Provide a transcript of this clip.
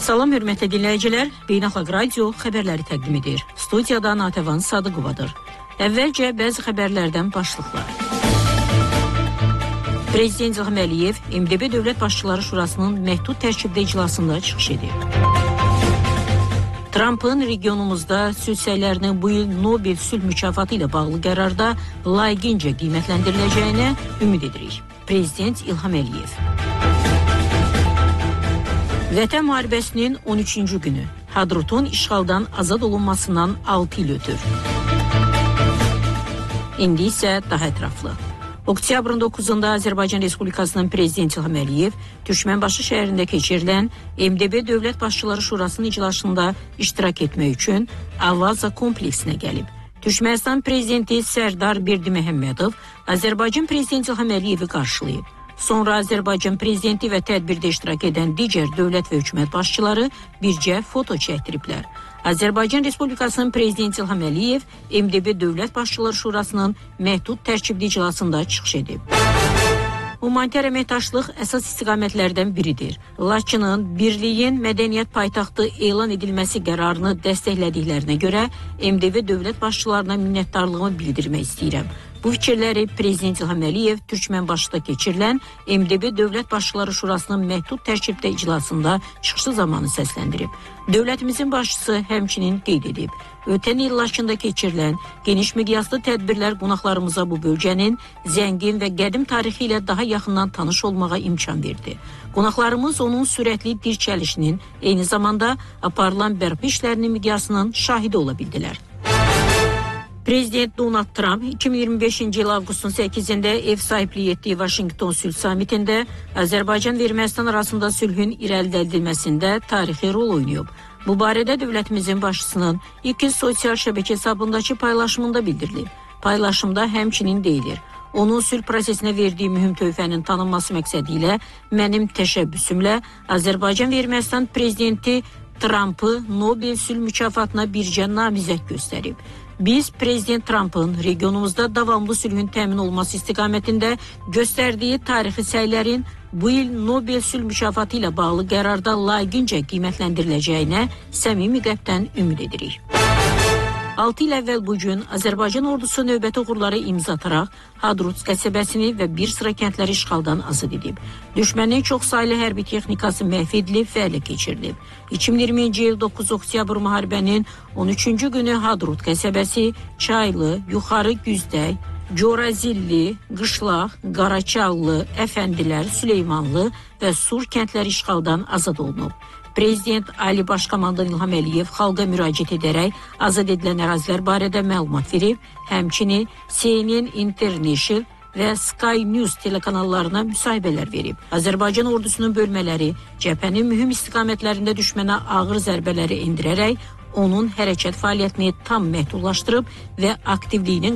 Salam hörmətli dinləyicilər, Beynəlxalq Radio xəbərləri təqdim edir. Studiyada Natəvan Sadıqovadır. Əvvəlcə bəzi xəbərlərdən başlıqlar. Prezident İlham Əliyev MDB Dövlət Başçıları Şurasının məhdud tərkibdə iclasında çıxış edib. Trumpın regionumuzda sülh səylərini bu il Nobel sülh mükafatı ilə bağlı qərarda layiqincə qiymətləndiriləcəyinə ümid edirik. Prezident İlham Əliyev. Vətən müharibəsinin 13-cü günü. Hadrutun işğaldan azad olunmasından 6 il ötür. İndi isə daha ətraflı. Oktyabrın 9-da Azərbaycan Respublikasının Prezidenti İlham Əliyev Türkmənbaşı şəhərində keçirilən MDB Dövlət Başçıları Şurasının iclasında iştirak etmək üçün Avaza kompleksinə gəlib. Türkmənistan Prezidenti Sərdar Berdiməhəmmədov Azərbaycan Prezidenti İlham Əliyevi qarşılayıb. Sonra Azərbaycan Prezidenti və tədbirdə iştirak edən digər dövlət və hökumət başçıları bircə foto çəkdiriblər. Azərbaycan Respublikasının Prezidenti İlham Əliyev MDB Dövlət Başçıları Şurasının məhdud tərkibli iclasında çıxış edib. Humanitar əməkdaşlıq əsas istiqamətlərdən biridir. Laçının Birliyin mədəniyyət paytaxtı elan edilməsi qərarını dəstəklədiklərinə görə MDB dövlət başçılarına minnətdarlığımı bildirmək istəyirəm. Bu fikirləri Prezident İlham Əliyev Türkmənbaşıda keçirilən MDB Dövlət Başçıları Şurasının məhdud tərkibdə iclasında çıxışı zamanı səsləndirib. Dövlətimizin başçısı həmçinin qeyd edib. Ötən il Laçında keçirilən geniş miqyaslı tədbirlər qonaqlarımıza bu bölgənin zəngin və qədim tarixi ilə daha yaxından tanış olmağa imkan verdi. Qonaqlarımız onun sürətli dirçəlişinin, eyni zamanda aparılan bərpa işlərinin miqyasının şahidi ola bildilər. Prezident Donald Trump 2025-ci il avqustun 8-də ev sahibliyi etdiyi Vaşinqton sülh samitində Azərbaycan və Ermənistan arasında sülhün irəlilədilməsində tarixi rol oynayıb. Bu barədə dövlətimizin başçısının ilk sosial şəbəkə hesabındakı paylaşımında bildirilib. Paylaşımda həmçinin deyilir. Onun sülh prosesinə verdiyi mühüm töhfənin tanınması məqsədi ilə mənim təşəbbüsümlə Azərbaycan və Ermənistan prezidenti Trumpı Nobel sülh mükafatına bircə namizəd göstərib. Biz Prezident Trumpın regionumuzda davamlı sülhün təmin olması istiqamətində göstərdiyi tarixi səylərin bu il Nobel sülh mükafatı ilə bağlı qərarda layiqincə qiymətləndiriləcəyinə səmimi qəlbdən ümid edirik. 6 il əvvəl bugün Azərbaycan ordusu növbəti uğurları imza ataraq Hadrut qəsəbəsini və bir sıra kəndləri işğaldan azad edib. Düşmənin çoxsaylı hərbi texnikası məhv edilib və ələ keçirilib. 2020-ci il 9 oktyabr müharibənin 13-cü günü Hadrut qəsəbəsi, Çaylı, Yuxarı Güzdəy, Corazilli, Qışlaq, Qaraçallı, Əfəndilər, Süleymanlı və Sur kəndləri işğaldan azad olunub. Prezident Ali Baş Komandan İlham Əliyev xalqa müraciət edərək azad edilən ərazilər barədə məlumat verib, həmçinin CNN International və Sky News telekanallarına müsahibələr verib. Azərbaycan ordusunun bölmələri cəbhənin mühüm istiqamətlərində düşmənə ağır zərbələri endirərək onun hərəkət fəaliyyətini tam məhdudlaşdırıb və aktivliyinin